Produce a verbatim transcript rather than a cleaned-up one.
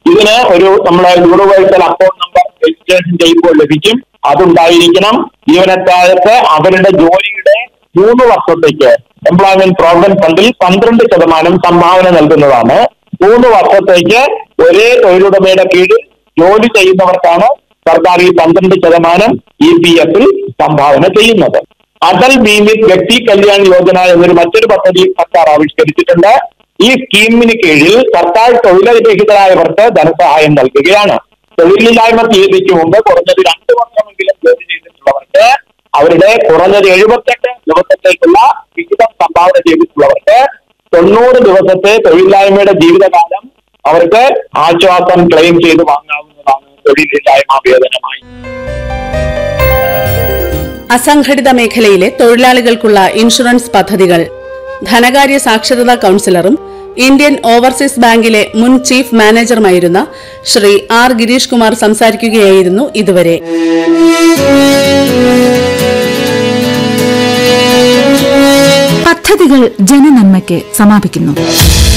ഇതിന് ഒരു നമ്മളെ യൂണിവേഴ്സൽ അക്കൗണ്ട് നമ്പർ രജിസ്ട്രേഷൻ ചെയ്യുമ്പോൾ ലഭിക്കും. അതുണ്ടായിരിക്കണം. ജീവനക്കാർക്ക് അവരുടെ ജോലിയുടെ മൂന്ന് വർഷത്തേക്ക് എംപ്ലോയ്മെന്റ് പ്രോവിഡന്റ് ഫണ്ടിൽ പന്ത്രണ്ട് ശതമാനം സംഭാവന നൽകുന്നതാണ്. മൂന്ന് വർഷത്തേക്ക് ഒരേ തൊഴിലുടമയുടെ കീഴിൽ ജോലി ചെയ്യുന്നവർക്കാണ് സർക്കാർ ഈ പന്ത്രണ്ട് ശതമാനം ഇ പി എഫിൽ സംഭാവന ചെയ്യുന്നത്. അടൽ ബീമിത് വ്യക്തി കല്യാൺ യോജന എന്നൊരു മറ്റൊരു പദ്ധതി സർക്കാർ ആവിഷ്കരിച്ചിട്ടുണ്ട്. ഈ സ്കീമിന് കീഴിൽ സർക്കാർ തൊഴിലരഹിതരായവർക്ക് ധനസഹായം നൽകുകയാണ്. തൊഴിലില്ലായ്മ തീയതിക്ക് മുമ്പ് കുറഞ്ഞത് രണ്ട് വർഷമെങ്കിലും ജോലി ചെയ്തിട്ടുള്ളവർക്ക് അവരുടെ കുറഞ്ഞത് എഴുപത്തെട്ട് ദിവസത്തേക്കുള്ള വിഹിതം സംഭാവന ചെയ്തിട്ടുള്ളവർക്ക് തൊണ്ണൂറ് ദിവസത്തെ തൊഴിലില്ലായ്മയുടെ ജീവിതകാലം അവർക്ക് ആശ്വാസം ക്ലെയിം ചെയ്ത് വാങ്ങാവുന്നതാണ് തൊഴിലില്ലായ്മ വേതനമായി. അസംഘടിത മേഖലയിലെ തൊഴിലാളികൾക്കുള്ള ഇൻഷുറൻസ് പദ്ധതികൾ ധനകാര്യ സാക്ഷരതാ കൌൺസിലറും ഇന്ത്യൻ ഓവർസീസ് ബാങ്കിലെ മുൻ ചീഫ് മാനേജറുമായിരുന്ന ശ്രീ ആർ ഗിരീഷ് കുമാർ സംസാരിക്കുകയായിരുന്നു ഇതുവരെ. പദ്ധതികൾ ജനനന്മയ്ക്ക് സമാപിക്കുന്നു.